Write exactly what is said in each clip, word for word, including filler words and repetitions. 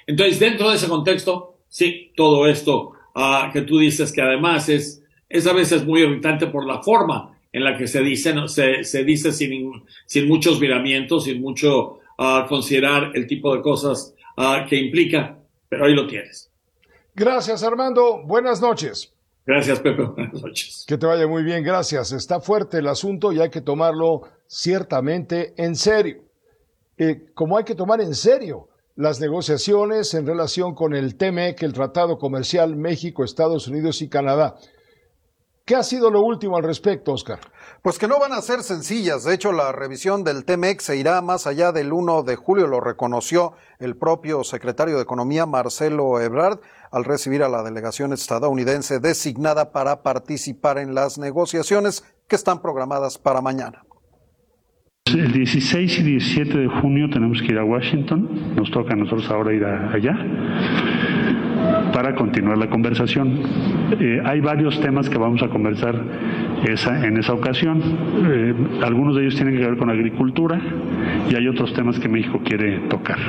Entonces, dentro de ese contexto, sí, todo esto uh, que tú dices, que además es, es a veces muy irritante por la forma en la que se dice, ¿no? se, se dice sin, sin muchos miramientos, sin mucho uh, considerar el tipo de cosas uh, que implica, pero ahí lo tienes. Gracias, Armando. Buenas noches. Gracias, Pepe. Buenas noches. Que te vaya muy bien, gracias. Está fuerte el asunto y hay que tomarlo ciertamente en serio. Eh, como hay que tomar en serio las negociaciones en relación con el T M E C, el Tratado Comercial México, Estados Unidos y Canadá. ¿Qué ha sido lo último al respecto, Oscar? Pues que no van a ser sencillas. De hecho, la revisión del T M E C se irá más allá del primero de julio, lo reconoció el propio secretario de Economía, Marcelo Ebrard, al recibir a la delegación estadounidense designada para participar en las negociaciones que están programadas para mañana. El dieciséis y diecisiete de junio tenemos que ir a Washington, nos toca a nosotros ahora ir a, allá para continuar la conversación. Eh, hay varios temas que vamos a conversar esa, en esa ocasión. Eh, algunos de ellos tienen que ver con agricultura y hay otros temas que México quiere tocar.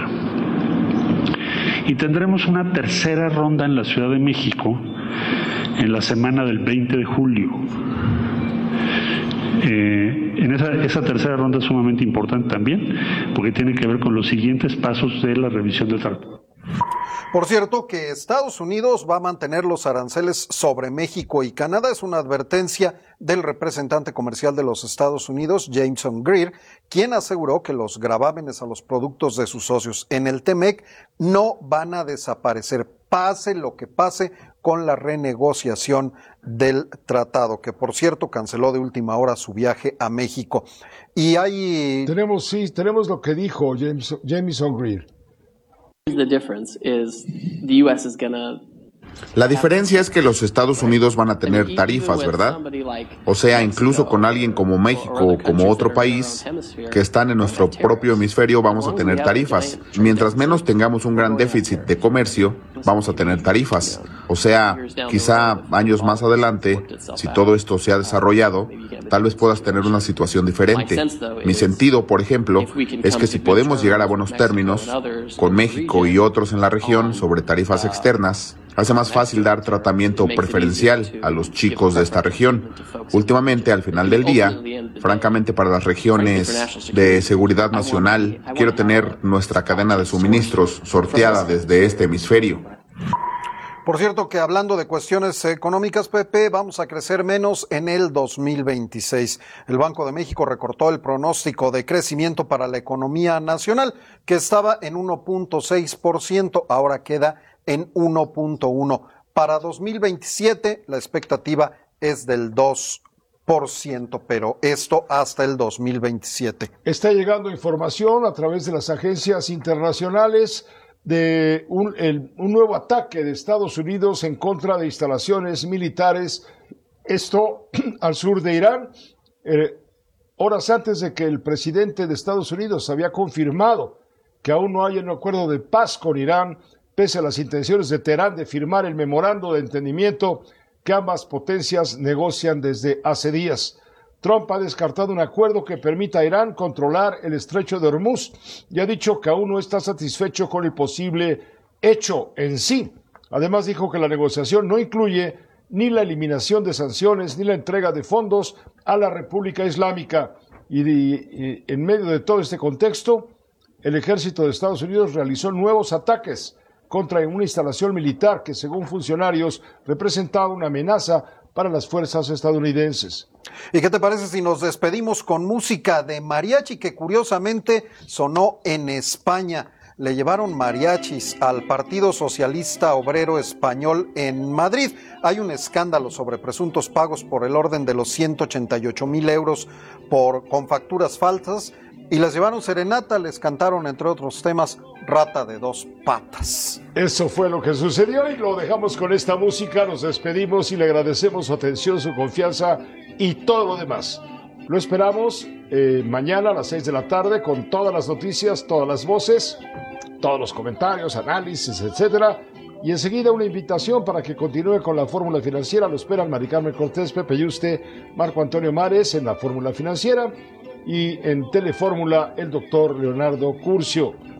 Y tendremos una tercera ronda en la Ciudad de México en la semana del veinte de julio. Eh, en esa, esa tercera ronda es sumamente importante también porque tiene que ver con los siguientes pasos de la revisión del tratado. Por cierto, que Estados Unidos va a mantener los aranceles sobre México y Canadá es una advertencia del representante comercial de los Estados Unidos, Jameson Greer, quien aseguró que los gravámenes a los productos de sus socios en el T M E C no van a desaparecer, pase lo que pase con la renegociación del tratado, que por cierto canceló de última hora su viaje a México. Y hay... Tenemos, sí, tenemos lo que dijo James, Jameson Greer. The difference is the U S is gonna La diferencia es que los Estados Unidos van a tener tarifas, ¿verdad? O sea, incluso con alguien como México o como otro país que están en nuestro propio hemisferio vamos a tener tarifas. Mientras menos tengamos un gran déficit de comercio, vamos a tener tarifas. O sea, quizá años más adelante, si todo esto se ha desarrollado, tal vez puedas tener una situación diferente. Mi sentido, por ejemplo, es que si podemos llegar a buenos términos con México y otros en la región sobre tarifas externas, hace más fácil dar tratamiento preferencial a los chicos de esta región. Últimamente, al final del día, francamente para las regiones de seguridad nacional, quiero tener nuestra cadena de suministros sorteada desde este hemisferio. Por cierto que hablando de cuestiones económicas, Pepe, vamos a crecer menos en el dos mil veintiséis. El Banco de México recortó el pronóstico de crecimiento para la economía nacional, que estaba en uno punto seis por ciento, ahora queda en uno punto uno. Para dos mil veintisiete la expectativa es del dos por ciento, pero esto hasta el dos mil veintisiete. Está llegando información a través de las agencias internacionales de un, el, un nuevo ataque de Estados Unidos en contra de instalaciones militares, esto al sur de Irán, eh, horas antes de que el presidente de Estados Unidos había confirmado que aún no hay un acuerdo de paz con Irán, pese a las intenciones de Teherán de firmar el memorando de entendimiento que ambas potencias negocian desde hace días. Trump ha descartado un acuerdo que permita a Irán controlar el estrecho de Hormuz y ha dicho que aún no está satisfecho con el posible hecho en sí. Además dijo que la negociación no incluye ni la eliminación de sanciones ni la entrega de fondos a la República Islámica. Y, de, y en medio de todo este contexto, el ejército de Estados Unidos realizó nuevos ataques contra una instalación militar que, según funcionarios, representaba una amenaza para las fuerzas estadounidenses. ¿Y qué te parece si nos despedimos con música de mariachi que curiosamente sonó en España? Le llevaron mariachis al Partido Socialista Obrero Español en Madrid. Hay un escándalo sobre presuntos pagos por el orden de los ciento ochenta y ocho mil euros por, con facturas falsas. Y les llevaron serenata, les cantaron, entre otros temas, Rata de dos patas. Eso fue lo que sucedió y lo dejamos con esta música. Nos despedimos y le agradecemos su atención, su confianza y todo lo demás. Lo esperamos eh, mañana a las seis de la tarde con todas las noticias, todas las voces, todos los comentarios, análisis, etcétera. Y enseguida una invitación para que continúe con la Fórmula Financiera. Lo esperan Mari Carmen Cortés, Pepe Yuste, Marco Antonio Mares en la Fórmula Financiera y en Telefórmula el doctor Leonardo Curcio.